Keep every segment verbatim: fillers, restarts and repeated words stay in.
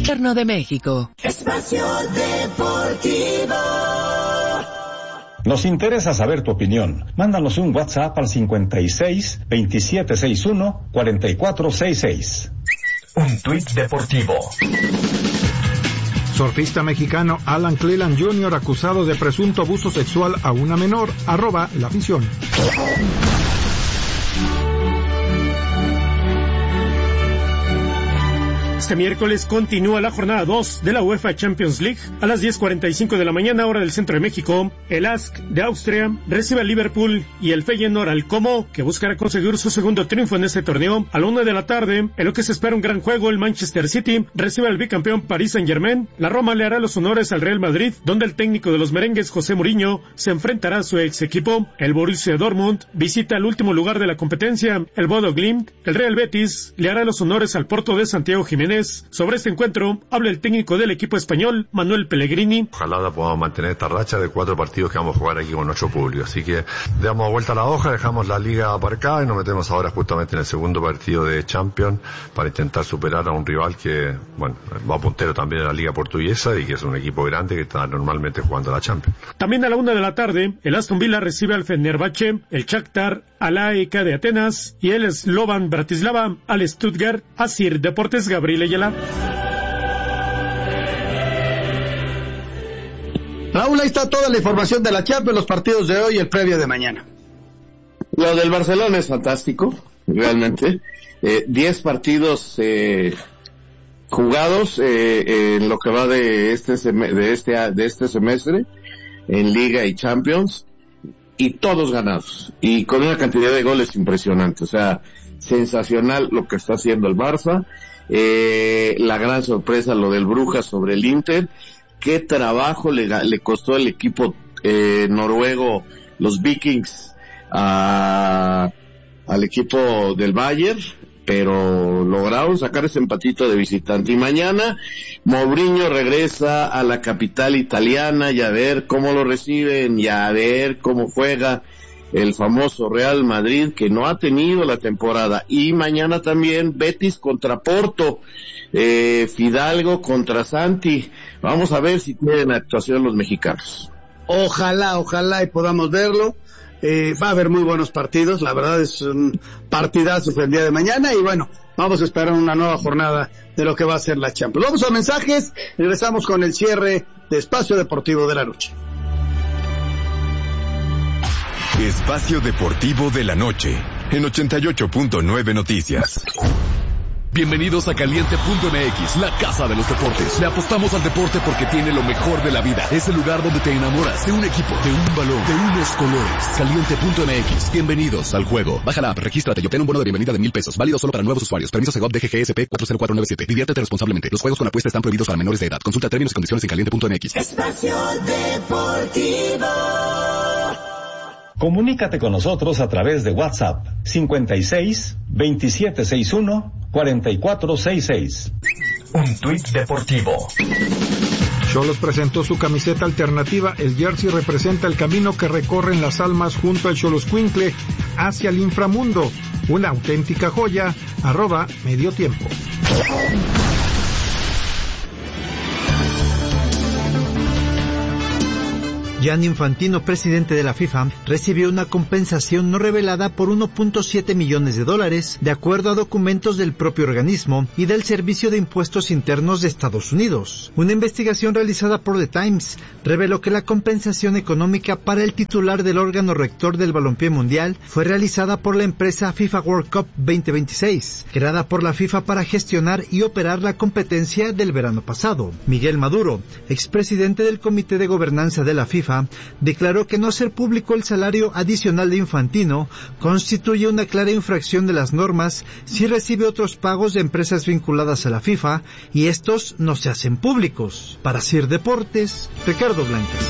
Gobierno de México. Espacio Deportivo. Nos interesa saber tu opinión. Mándanos un WhatsApp al cincuenta y seis, veintisiete sesenta y uno, cuarenta y cuatro sesenta y seis. Un tuit deportivo. Surfista mexicano Alan Cleland junior acusado de presunto abuso sexual a una menor, arroba la afición. Este miércoles continúa la jornada dos de la UEFA Champions League. A las diez cuarenta y cinco de la mañana, hora del centro de México, el A S K de Austria recibe al Liverpool y el Feyenoord al Como, que buscará conseguir su segundo triunfo en este torneo. A la una de la tarde, en lo que se espera un gran juego, el Manchester City recibe al bicampeón Paris Saint-Germain. La Roma le hará los honores al Real Madrid, donde el técnico de los merengues, José Mourinho, se enfrentará a su ex equipo. El Borussia Dortmund visita el último lugar de la competencia, el Bodo Glimt. El Real Betis le hará los honores al Porto de Santiago Jiménez. Sobre este encuentro habla el técnico del equipo español, Manuel Pellegrini. Ojalá podamos mantener esta racha de cuatro partidos que vamos a jugar aquí con nuestro público. Así que damos vuelta a la hoja, dejamos la liga aparcada y nos metemos ahora justamente en el segundo partido de Champions para intentar superar a un rival que, bueno, va puntero también en la liga portuguesa y que es un equipo grande que está normalmente jugando a la Champions. También a la una de la tarde, el Aston Villa recibe al Fenerbahce, el Shakhtar al A E K de Atenas y el Slovan Bratislava al Stuttgart. Asir Deportes, Gabriel Ayala. Raúl, ahí está toda la información de la Champions, los partidos de hoy y el previo de mañana. Lo del Barcelona es fantástico, realmente. Eh, diez partidos eh, jugados eh, en lo que va de este sem- de este de este semestre en Liga y Champions, y todos ganados y con una cantidad de goles impresionante. O sea, sensacional lo que está haciendo el Barça. Eh, la gran sorpresa, lo del Brujas sobre el Inter. Qué trabajo le, le costó el equipo eh, noruego, los Vikings, a, al equipo del Bayern, pero lograron sacar ese empatito de visitante. Y mañana Mourinho regresa a la capital italiana y a ver cómo lo reciben y a ver cómo juega el famoso Real Madrid, que no ha tenido la temporada. Y mañana también Betis contra Porto, eh, Fidalgo contra Santi. Vamos a ver si tienen actuación los mexicanos. Ojalá, ojalá y podamos verlo. Eh, va a haber muy buenos partidos, la verdad es un partidazo el día de mañana y bueno, vamos a esperar una nueva jornada de lo que va a ser la Champions. Vamos a mensajes, regresamos con el cierre de Espacio Deportivo de la Noche. Espacio Deportivo de la Noche, en ochenta y ocho punto nueve Noticias. Bienvenidos a Caliente punto M X, la casa de los deportes. Le apostamos al deporte porque tiene lo mejor de la vida. Es el lugar donde te enamoras de un equipo, de un balón, de unos colores. Caliente punto M X. Bienvenidos al juego. Baja la app, regístrate y obtén un bono de bienvenida de mil pesos. Válido solo para nuevos usuarios. Permiso Segov D G G S P cuatro cero cuatro nueve siete. Diviértete responsablemente. Los juegos con apuesta están prohibidos para menores de edad. Consulta términos y condiciones en Caliente punto M X. Espacio Deportivo. Comunícate con nosotros a través de WhatsApp cincuenta y seis, veintisiete sesenta y uno, cuarenta y cuatro sesenta y seis. Un tuit deportivo. Xolos presentó su camiseta alternativa. El jersey representa el camino que recorren las almas junto al Xoloscuincle hacia el inframundo. Una auténtica joya. Arroba Medio Tiempo. Gianni Infantino, presidente de la FIFA, recibió una compensación no revelada por uno punto siete millones de dólares, de acuerdo a documentos del propio organismo y del Servicio de Impuestos Internos de Estados Unidos. Una investigación realizada por The Times reveló que la compensación económica para el titular del órgano rector del balompié mundial fue realizada por la empresa FIFA World Cup veinte veintiséis, creada por la FIFA para gestionar y operar la competencia del verano pasado. Miguel Maduro, expresidente del Comité de Gobernanza de la FIFA, declaró que no hacer público el salario adicional de Infantino constituye una clara infracción de las normas si recibe otros pagos de empresas vinculadas a la FIFA y estos no se hacen públicos. Para Sir Deportes, Ricardo Blancas.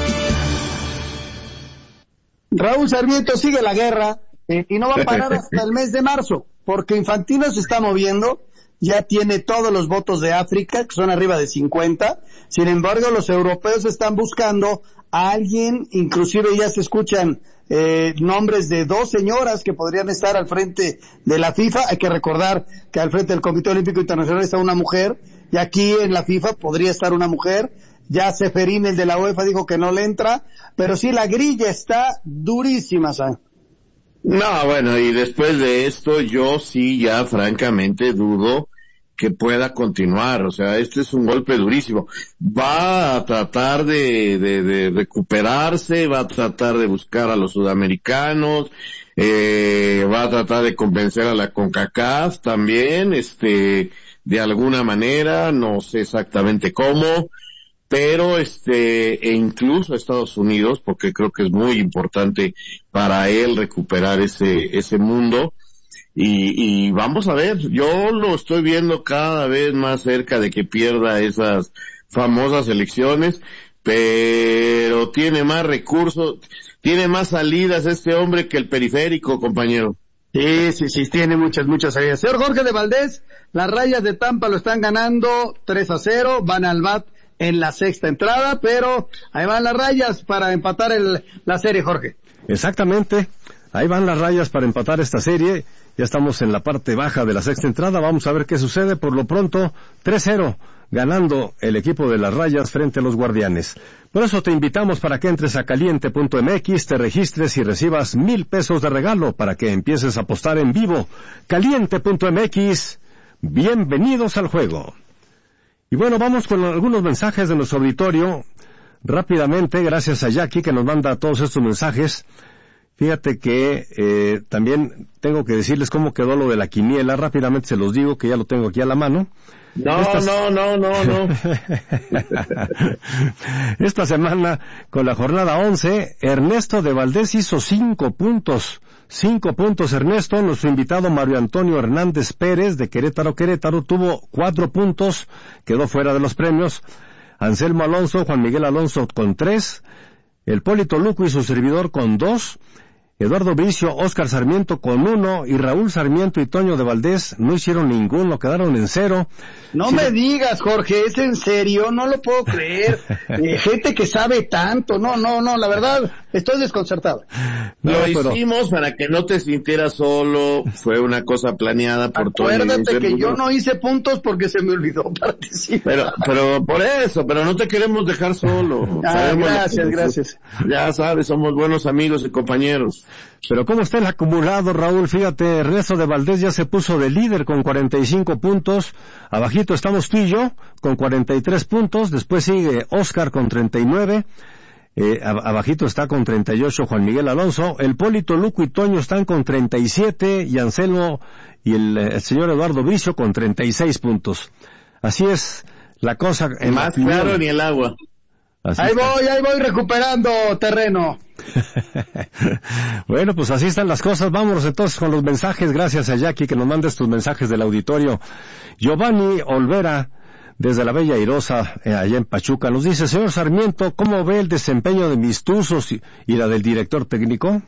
Raúl Sarmiento, sigue la guerra eh, y no va a parar hasta el mes de marzo, porque Infantino se está moviendo ya tiene todos los votos de África, que son arriba de cincuenta. Sin embargo, los europeos están buscando a alguien, inclusive ya se escuchan eh, nombres de dos señoras que podrían estar al frente de la FIFA. Hay que recordar que al frente del Comité Olímpico Internacional está una mujer, y aquí en la FIFA podría estar una mujer. Ya Ceferín, el de la UEFA, dijo que no le entra, pero sí, la grilla está durísima, Sam. No, bueno, y después de esto yo sí ya francamente dudo que pueda continuar. O sea, este es un golpe durísimo. Va a tratar de, de, de recuperarse, va a tratar de buscar a los sudamericanos, eh, va a tratar de convencer a la CONCACAF también, este, de alguna manera, no sé exactamente cómo, pero este, e incluso Estados Unidos, porque creo que es muy importante para él recuperar ese, ese mundo, y, y vamos a ver, yo lo estoy viendo cada vez más cerca de que pierda esas famosas elecciones, pero tiene más recursos, tiene más salidas este hombre que el periférico, compañero. Sí, sí, sí, tiene muchas, muchas salidas. Señor Jorge de Valdés, las Rayas de Tampa lo están ganando tres a cero, van al bat en la sexta entrada, pero ahí van las Rayas para empatar el, la serie, Jorge. Exactamente, ahí van las Rayas para empatar esta serie, ya estamos en la parte baja de la sexta entrada, vamos a ver qué sucede. Por lo pronto, tres cero, ganando el equipo de las Rayas frente a los Guardianes. Por eso te invitamos para que entres a caliente punto m x, te registres y recibas mil pesos de regalo para que empieces a apostar en vivo. caliente punto m x, bienvenidos al juego. Y bueno, vamos con algunos mensajes de nuestro auditorio. Rápidamente, gracias a Jackie que nos manda todos estos mensajes. Fíjate que eh, también tengo que decirles cómo quedó lo de la quiniela. Rápidamente se los digo, que ya lo tengo aquí a la mano. No, Estas... no, no, no, no. Esta semana, con la jornada once, Ernesto de Valdés hizo cinco puntos. Cinco puntos, Ernesto. Nuestro invitado Mario Antonio Hernández Pérez, de Querétaro, Querétaro, tuvo cuatro puntos, quedó fuera de los premios. Anselmo Alonso, Juan Miguel Alonso con tres. El Polito Luco y su servidor con dos. Eduardo Bricio, Óscar Sarmiento con uno, y Raúl Sarmiento y Toño de Valdés no hicieron ninguno, quedaron en cero. No sí. me digas, Jorge, ¿es en serio? No lo puedo creer. Eh, gente que sabe tanto, no, no, no, la verdad, estoy desconcertado. No, lo pero... hicimos para que no te sintieras solo, fue una cosa planeada por todo. Acuérdate que yo no hice puntos porque se me olvidó participar. Pero, pero por eso, pero no te queremos dejar solo. Ah, gracias, que... gracias. Ya sabes, somos buenos amigos y compañeros. Pero ¿cómo está el acumulado, Raúl? Fíjate, Ernesto de Valdés ya se puso de líder con cuarenta y cinco puntos. Abajito estamos tú y yo con cuarenta y tres puntos. Después sigue Óscar con treinta y nueve. Eh, abajito está con treinta y ocho Juan Miguel Alonso. El Polito Luco y Toño están con treinta y siete. Y Anselmo y el, el señor Eduardo Bricio con treinta y seis puntos. Así es la cosa. En Más claro ni el agua. Así ahí está. voy, ahí voy recuperando terreno. Bueno, pues así están las cosas. Vámonos entonces con los mensajes. Gracias a Jackie que nos manda estos mensajes del auditorio. Giovanni Olvera, desde la Bella Airosa, eh, allá en Pachuca, nos dice: señor Sarmiento, ¿cómo ve el desempeño de mis Tuzos y, y la del director técnico?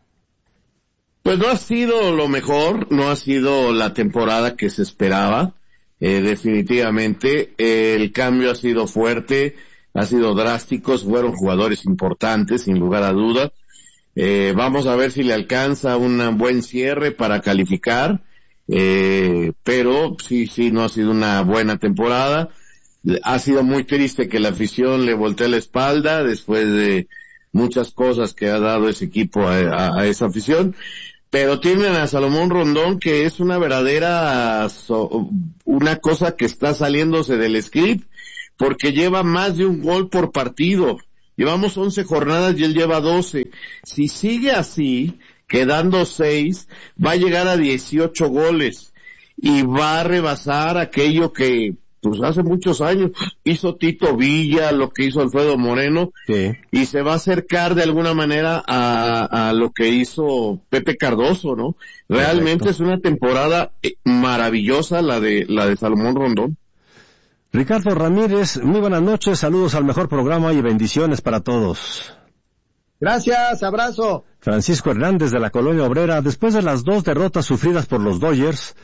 Pues no ha sido lo mejor, no ha sido la temporada que se esperaba. Eh, definitivamente, eh, el cambio ha sido fuerte, ha sido drástico, fueron jugadores importantes, sin lugar a duda. Eh, vamos a ver si le alcanza un buen cierre para calificar, eh, pero sí, sí, no ha sido una buena temporada. Ha sido muy triste que la afición le voltee la espalda después de muchas cosas que ha dado ese equipo a, a, a esa afición. Pero tienen a Salomón Rondón, que es una verdadera, so, una cosa que está saliéndose del script, porque lleva más de un gol por partido. Llevamos once jornadas y él lleva doce. Si sigue así, quedando seis, va a llegar a dieciocho goles y va a rebasar aquello que, pues hace muchos años, hizo Tito Villa, lo que hizo Alfredo Moreno, sí. Y se va a acercar de alguna manera a, a lo que hizo Pepe Cardoso, ¿no? Realmente Perfecto. Es una temporada maravillosa la de, la de Salomón Rondón. Ricardo Ramírez, muy buenas noches, saludos al mejor programa y bendiciones para todos. Gracias, abrazo. Francisco Hernández de la Colonia Obrera, después de las dos derrotas sufridas por los Dodgers,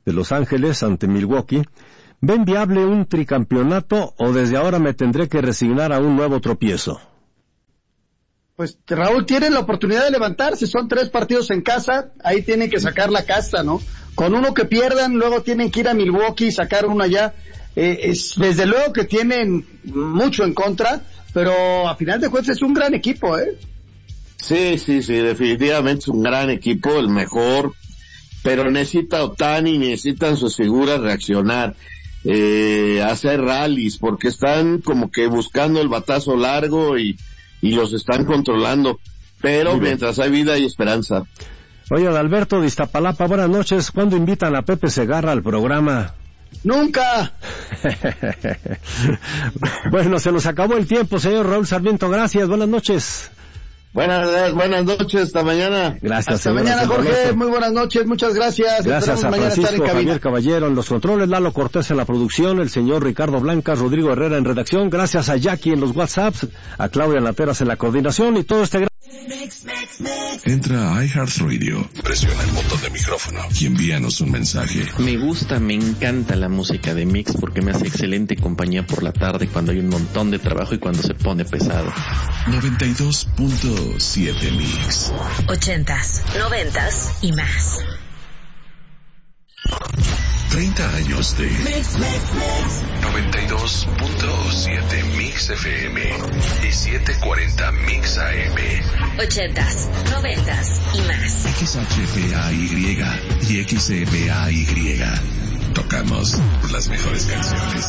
de Los Ángeles ante Milwaukee. ¿Ven viable un tricampeonato o desde ahora me tendré que resignar a un nuevo tropiezo? Pues Raúl, tienen la oportunidad de levantarse, son tres partidos en casa, ahí tienen que sacar la casta, ¿no? Con uno que pierdan, luego tienen que ir a Milwaukee y sacar uno allá. Eh, es, desde luego que tienen mucho en contra, pero a final de cuentas es un gran equipo, ¿eh? Sí, sí, sí, definitivamente es un gran equipo, el mejor, pero necesita Ohtani, necesitan sus figuras reaccionar, eh, hacer rallies, porque están como que buscando el batazo largo y y los están controlando, pero mientras hay vida hay esperanza. Oye, Adalberto de Iztapalapa, buenas noches. ¿Cuándo invitan a Pepe Segarra al programa? ¡Nunca! Bueno, se nos acabó el tiempo, señor Raúl Sarmiento, gracias, buenas noches. Buenas, buenas noches, hasta mañana. Gracias, hasta mañana, Jorge, muy buenas noches, muchas gracias. Gracias a Francisco Javier Caballero en los controles, Lalo Cortés en la producción, el señor Ricardo Blancas, Rodrigo Herrera en redacción, gracias a Jackie en los WhatsApps, a Claudia Lateras en la coordinación y todo este gran... Entra a iHeartRadio, presiona el botón de micrófono y envíanos un mensaje. Me gusta, me encanta la música de Mix porque me hace excelente compañía por la tarde cuando hay un montón de trabajo y cuando se pone pesado. noventa y dos punto siete Mix. Ochentas, noventas y más. treinta años de Mix, mix, mix. noventa y dos punto siete Mix F M y setecientos cuarenta Mix A M. Ochentas, noventas y más. X H P A Y y X E P A Y. Tocamos las mejores canciones.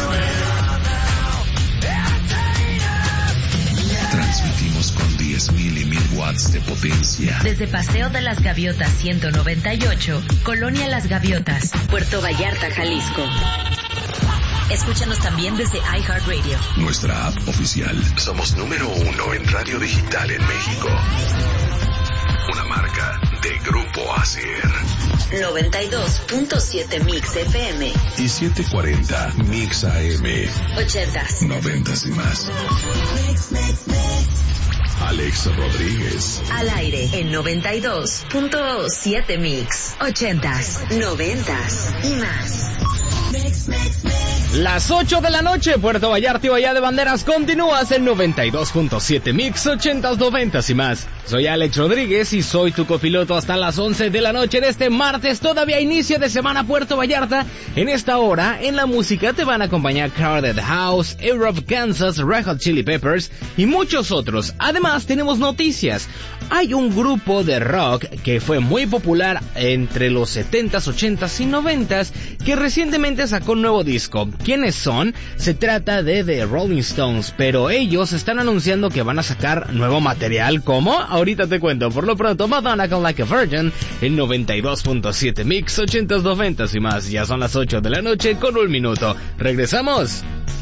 Transmitimos con diez mil y mil watts de potencia. Desde Paseo de las Gaviotas ciento noventa y ocho, Colonia Las Gaviotas, Puerto Vallarta, Jalisco. Escúchanos también desde iHeartRadio. Nuestra app oficial. Somos número uno en radio digital en México. Una marca de Grupo Acer. noventa y dos punto siete Mix F M. Y setecientos cuarenta Mix A M. Ochentas. Noventas y más. Mix, mix, mix. Alex Rodríguez. Al aire en noventa y dos punto siete Mix. Ochentas, noventas y más. Mix, mix, mix. Las ocho de la noche, Puerto Vallarta y Bahía de Banderas, continúas en noventa y dos punto siete Mix, ochentas, noventas y más. Soy Alex Rodríguez y soy tu copiloto hasta las once de la noche de este martes, todavía inicio de semana Puerto Vallarta. En esta hora, en la música te van a acompañar Crowded House, Europe, Kansas, Red Hot Chili Peppers y muchos otros. Además, tenemos noticias. Hay un grupo de rock que fue muy popular entre los setentas, ochentas y noventas que recientemente sacó un nuevo disco. ¿Quiénes son? Se trata de The Rolling Stones, pero ellos están anunciando que van a sacar nuevo material. ¿Cómo? Ahorita te cuento. Por lo pronto, Madonna con Like a Virgin en noventa y dos punto siete Mix, ochentas, noventas y más. Ya son las ocho de la noche con un minuto. Regresamos.